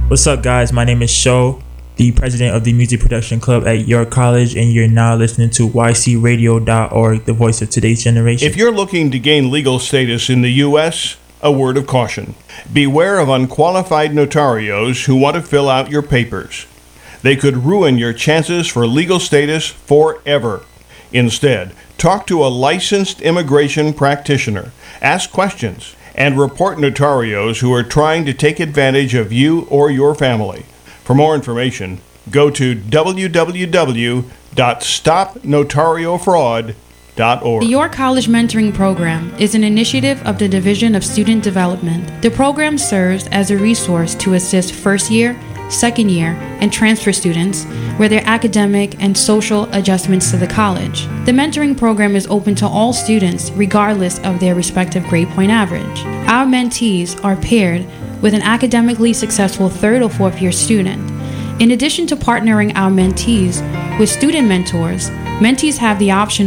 What's up, guys? My name is Sho, the president of the Music Production Club at York College, and you're now listening to ycradio.org, the voice of today's generation. If you're looking to gain legal status in the U.S., a word of caution. Beware of unqualified notarios who want to fill out your papers. They could ruin your chances for legal status forever. Instead, talk to a licensed immigration practitioner, ask questions, and report notarios who are trying to take advantage of you or your family. For more information, go to www.stopnotariofraud.org. The York College Mentoring Program is an initiative of the Division of Student Development. The program serves as a resource to assist first-year, second-year, and transfer students with their academic and social adjustments to the college. The mentoring program is open to all students regardless of their respective grade point average. Our mentees are paired with an academically successful third or fourth year student. In addition to partnering our mentees with student mentors, mentees have the option